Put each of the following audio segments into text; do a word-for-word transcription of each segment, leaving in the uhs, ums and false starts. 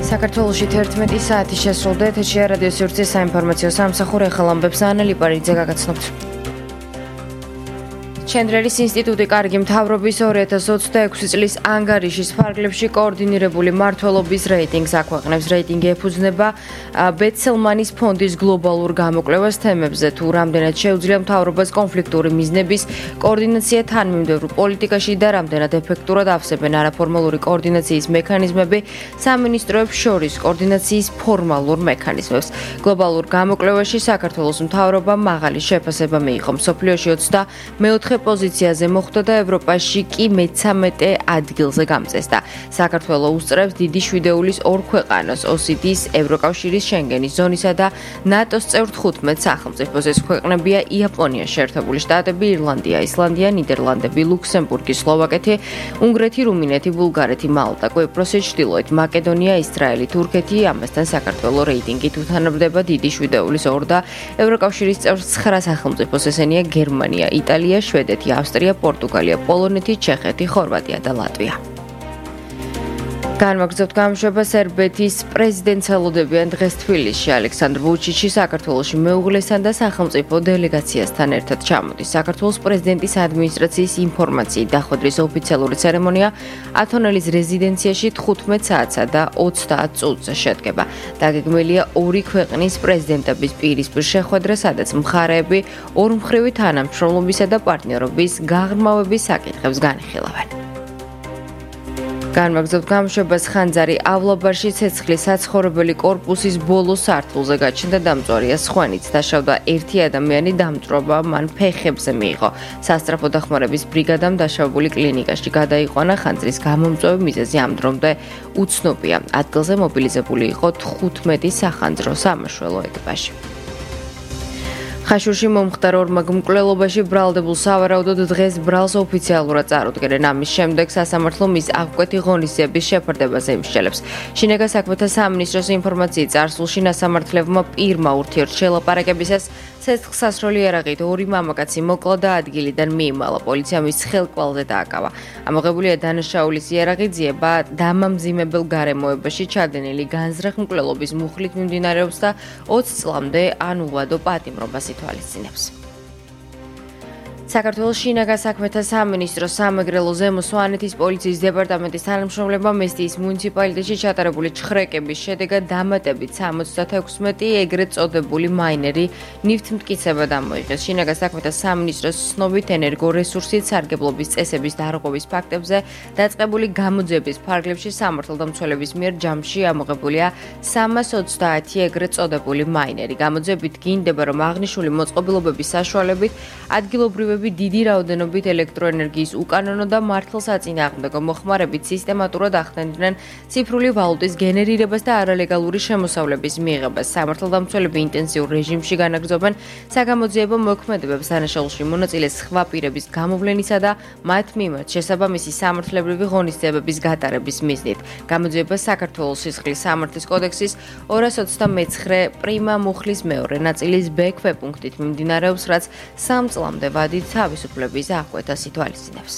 საქართველოში თერთმეტი საათი შესრულდა ეთერში რადიო სივრცის საინფორმაციო სამსახური ახალ ამბებს ანა ლიპარიძე გაგაცნობთ. ჩენდრელის ინსტიტუტი კარგი მთავრობის ორი ათას ოცდაექვსი წლის ანგარიშის ფარგლებში კოორდინირებული მმართველობის რეიტინგს აქვეყნებს. რეიტინგი ეფუძნება ბეტსელმანის ფონდის გლობალურ გამოკვლევას თემებზე, თუ რამდენად შეუძლია მთავრობას კონფლიქტური მიზნების კოორდინაცია თანმიმდევრ პოლიტიკაში და რამდენად ეფექტურად ავსებენ არაფორმალური კოორდინაციის მექანიზმები სამინისტროებს შორის კოორდინაციის ფორმალურ მექანიზმებს. გლობალურ გამოკვლევაში საქართველოს მთავრობამ მაღალი შეფასება მიიღო. მსოფლიოში ოცდამეოთხე პოზიციაზე მოხვდა და ევროპაში კი მეთერთმეტე ადგილზე გამწესდა. საქართველო უსწრებს დიდი შვიდეულის ორ ქვეყანას, ო ი დი-ს, ევროკავშირის, შენგენის ზონისა და ნატოს წევრ თხუთმეტ სახელმწიფოს. ეს ქვეყნებია იაპონია, შეერთებული შტატები, ირლანდია, ისლანდია, ნიდერლანდები, ლუქსემბურგი, სლოვაკეთი, უნგრეთი, რუმინეთი, ბულგარეთი, მალტა, კვიპროსი, ჩრდილოეთ მაკედონია, ისრაელი, თურქეთი. ამასთან საქართველო რეიტინგით უთანაბრდება დიდი შვიდეულის ორ და ევროკავშირის წევრ ცხრა სახელმწიფოს, ესენია გერმანია, იტალია, შვედეთი, ავსტრია, პორტუგალია, პოლონეთი, ჩეხეთი, ხორვატია და ლატვია. განვაგრძობთ გამოშვება. სერბეთის პრეზიდენტს ელოდებიან დღეს თბილისში. ალექსანდრ ვუჩიჩი საქართველოში მეუღლესთან და სახელმწიფო დელეგაციასთან ერთად ჩამოდის. საქართველოს პრეზიდენტის ადმინისტრაციის ინფორმაციით დახვედრის ოფიციალური ცერემონია ათონელის რეზიდენციაში თხუთმეტ საათსა და ოცდაათ წუთზე შედგება. დაგეგმილია ორი ქვეყნის პრეზიდენტების პირისპირ შეხვედრა, სადაც მხარეები ორმხრივი თანამშრომლობისა და პარტნიორობის გაღრმავების საკითხებს განიხილავენ. განვაგრძობთ გამოშვებას. ხანძარი ავლაბარში ცეცხლის საცხოვრებელი კორპუსის ბოლო სართულზე გაჩნდა დამწვარია სხვენით. დაშავდა ერთი ადამიანი, დამწვრობა მან ფეხებზე მიიღო. სასწრაფო დახმარების ბრიგადამ დაშავებული კლინიკაში გადაიყვანა. ხანძრის გამომწვევი მიზეზი ამ დრომდე უცნობია. ადგილზე მობილიზებული იყო თხუთმეტი სახანძრო სამაშველო ეკიპაჟი. ხაშურში მომხდარ ორმა მკვლელობაში ბრალდებულ სავარაუდოდ დღეს ბრალს ოფიციალურად წარუდგენენ. ამის შემდეგ სასამართლო მის აღკვეთი ღონისძიების შეფარდებაზე იმსჯელებს. შინაგან საქმეთა სამინისტროს ინფორმაციით წარსულში სასამართლებმა პირმა ურთიერთშელაპარაკებისას ცეცხლსასროლი იარაღით ორი მამაკაცი მოკლა და ადგილიდან მიიმალა. პოლიციამ ის ხელკვალზე დააკავა. ამოღებულია დანაშაულის იარაღი ძიება დამამძიმებელ გარემოებაში ჩადენილი განზრახ მკვლელობის მუხლით მიმდინარეობს და ოცი წლამდე ანულადო პატიმრობას ითვალისწინებს. საქართველოს შინაგან საქმეთა სამინისტროს სამეგრელო ზემო სვანეთის პოლიციის დეპარტამენტის თანამშრომლებმა მესტიის მუნიციპალიტეტში ჩატარებული ჩხრეკების შედეგად დამატებით სამოცდათექვსმეტი ეგრეთ წოდებული მაინერი ნივთმტკიცება დამოიღეს. შინაგან საქმეთა სამინისტროს ცნობით ენერგორესურსით სარგებლობის წესების დარღვევის ფაქტებზე დაწყებული გამოძიების ფარგლებში სამართალდამცველების მიერ ჯამში ამოღებულია სამას ოცდაათი ეგრეთ წოდებული მაინერი. გამოძიებით გინდება, რომ აღნიშნული მოწყობილობების საშუალებით ადგილობრივი დიდი რაოდენობით ელექტროენერგიის უკანონო და მართლსაწინააღმდეგო მოხმარებით სისტემატურად ახდენდნენ ციფრული ვალუტის გენერირებას და არალეგალური შემოსავლების მიღებას. სამართალდამცველები ინტენსიურ რეჟიმში განაგრძობენ საგამოძიებო მოქმედებებს დანაშაულში მონაწილე სხვა პირების გამოვლენისა და მათ მიმართ შესაბამისი სამართლებრივი ღონისძიებების გატარების მიზნით. გამოძიება საქართველოს სისხლის სამართლის კოდექსის ორას ოცდამეცხრე პრიმა მუხლის მეორე ნაწილის ბ ქვეპუნქტით მიმდინარეობს, რაც სამ წლამდე ვადით თავისუფლების აღკვეთას ითვალისწინებს.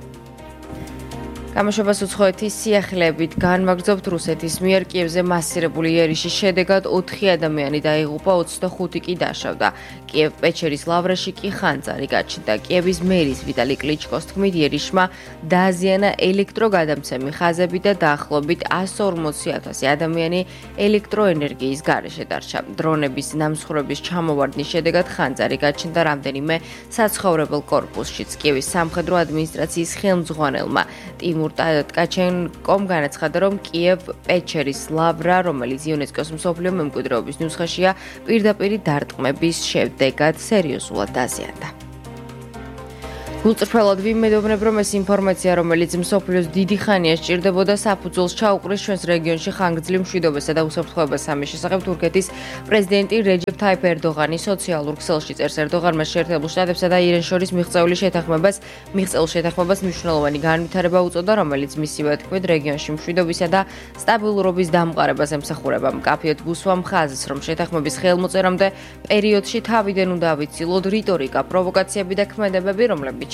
გამოშვებას უცხოეთის სიახლეებით განვაგრძობთ. რუსეთის მიერ კიევზე მასირებული იერიში შედეგად ოთხი ადამიანი დაიღუპა, ოცდახუთი კი დაშავდა. კიევ-პეჩერის ლავრაში კი ხანძარი გაჩნდა. კიევის მერის ვიტალი კლიჩკოს თქმით, იერიშმა დააზიანა ელექტროგადამცემი ხაზები და დაახლოებით ასს ორმოცი ათასი ადამიანი ელექტროენერგიის გარეშე დარჩა. დრონების ნამსხვრევების ჩამოვარდნის შედეგად ხანძარი გაჩნდა რამდენიმე საცხოვრებელ კორპუსშიც. კიევის სამხედრო ადმინისტრაციის ხელმძღვანელმა ტიმურ ტკაჩენკომ განაცხადა, რომ კიევ-პეჩერის ლავრა, რომელიც იუნესკოს მსოფლიო მემკვიდრეობის ნუსხაშია, პირდაპირი დარტყმების შედეგად სერიოზულად დაზიანდა. გულწრფელად ვიმედოვნებ, რომ ეს ინფორმაცია, რომელიც მსოფლიოს დიდი ხანია სჭირდებოდა საფუძველს ჩაუყრის ჩვენს რეგიონში ხანგრძლივ მშვიდობასა და უსაფრთხოებას ამის შესახებ თურქეთის პრეზიდენტი რეჯეფ თაიფ ერდოღანი სოციალურ ქსელში წერს. ერდოღანმა შეერთებულ შტატებსა და ირანს შორის მიღწეული შეთანხმებას მიღწეულ შეთანხმებას მნიშვნელოვანი განვითარება უწოდა, რომელიც მისივე თქმით რეგიონში მშვიდობისა და სტაბილურობის დამყარებას ემსახურება. მკაფიოდ გუსვამ ხაზს, რომ შეთანხმების ხელმოწერამდე პერიოდში თავიდან უნდა ავიცილოთ რიტორიკა, პროვოკაციები და ქმედებები, რომლებიც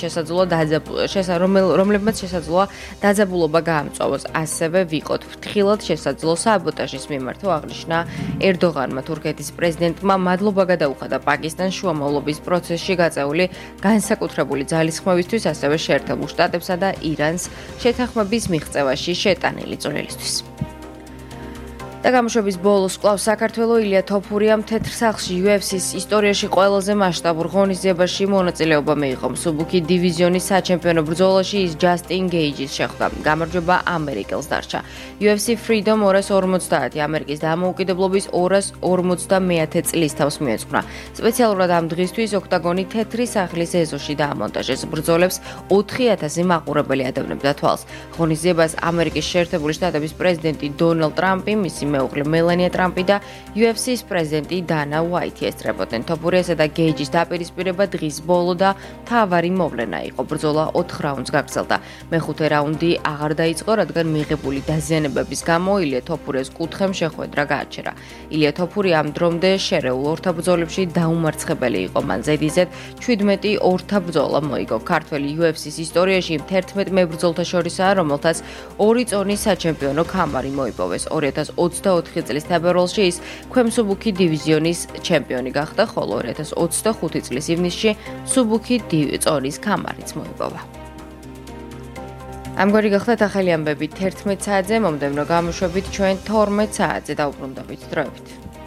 შესაძლოა დაძაბულობა, რომლებმაც შესაძლოა დაძაბულობა გაამწვავოს. ასევე ვიყოთ ფრთხილად შესაძლო საბოტაჟის მიმართ აღნიშნა ერდოღანმა. თურქეთის პრეზიდენტმა მადლობა გადაუხადა პაკისტანს შუამავლობის პროცესში გაწეული განსაკუთრებული ძალისხმევისთვის, ასევე შეერთებულ შტატებსა და ირანს შეთანხმების მიღწევაში შეტანილი წვლილისთვის. და გამოშვების ბოლოს კვლავ საქართველო ილია თოფურიამ თეთრ სახლში იუ ეფ სის ისტორიაში ყველაზე მასშტაბურ ღონისძიებაში მონაწილეობა მიიღო. მსუბუქი დივიზიონის საჩემპიონო ბრძოლაში ის ჯასტინ გეიჯის შეხვდა. გამარჯვება ამერიკელს დარჩა. იუ ეფ სი Freedom ორას ორმოცდაათი ამერიკის დამოუკიდებლობის ორას ორმოცდამეათე წლის თავს მიეძღვნა. სპეციალურად ამ დღისთვის ოქტაგონი თეთრი სახლის ეზოში დაამონტაჟეს. ბრძოლებს ოთხი ათასი მაყურებელი ადევნებდა თვალს. ღონისძიებას ამერიკის შეერთებული შტატების პრეზიდენტი დონალდ ტრამპი, მისი მეუღლე მელანია ტრამპი და იუ ეფ სის პრეზიდენტი დანა უაითი ესწრებოდნენ. თოფურიასა და გეიჯის დაპირისპირება დღის ბოლო და მთავარი მოვლენა იყო. ბრძოლა ოთხ რაუნდს გაგრძელდა. მეხუთე რაუნდი აღარ დაიწყო, რადგან მიღებული დაზიანებების გამო ილია თოფურიას კუთხემ შეხვედრა გააჩერა. ილია თოფურია ამ დრომდე შერეულ ორთაბრძოლებში დაუმარცხებელი იყო. მან ზედიზედ ჩვიდმეტი ორთაბრძოლა მოიგო. ქართველი იუ ეფ სის ისტორიაში თერთმეტ მებრძოლთა შორისაა, რომელთაც ორი წონის საჩემპიონო ქამარი მოიპოვეს. ორი ათას ოცდაოთხი წლის თებერვალში ის ქვემსუბუქი დივიზიონის ჩემპიონი გახდა, ხოლო ორი ათას ოცდახუთი წლის ივნისში მსუბუქი წონის ქამარიც მოიპოვა. ამგვარი გახდათ ახალი ამბები თერთმეტ საათზე, მომდევნო გამოშვებით ჩვენ თორმეტ საათზე დავუბრუნდებით. დროებით.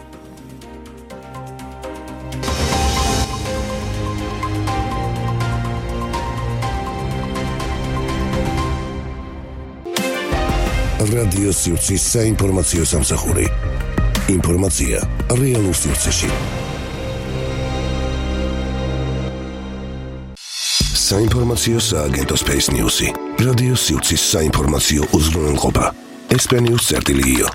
რადიო სივრცის საინფორმაციო სამსახური. ინფორმაცია რეალურ სივრცეში. საინფორმაციო სააგენტო Space News-ი. რადიო სივრცის საინფორმაციო უზრუნველყოფა. ესპენიუს წერტილიო.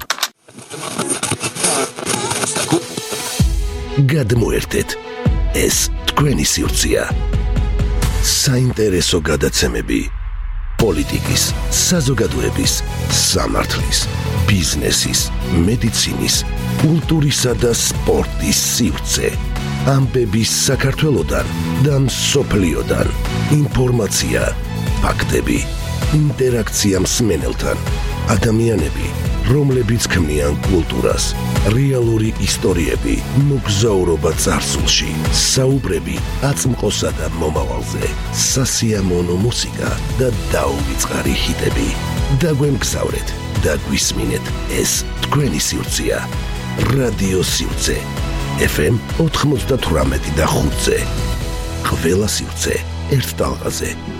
გადმოერთეთ. ეს თქვენი სივრცეა. საინტერესო გადაცემები. პოლიტიკის, საზოგადოების, სამართლის, ბიზნესის, მედიცინის, კულტურისა და სპორტის სივრცე. ამბები საქართველოდან და მსოფლიოდან. ინფორმაცია, ფაქტები, ინტერაქცია მსმენელთან. ადამიანები, რომლებიც ქმნიან კულტურას, რეალური ისტორიები, მოგზაურობა წარსულში, საუბრები აწმყოსა და მომავალზე, სასიამოვნო მუსიკა და დაუვიწყარი ჰიტები. დაგვემგზავრეთ და გვისმინეთ, ეს თქვენი სივრცეა. რადიო სივრცე ეფ ემ ოთხმოცდათვრამეტი და ხუთზე. ყველა სივრცე ერთ ტალღაზე.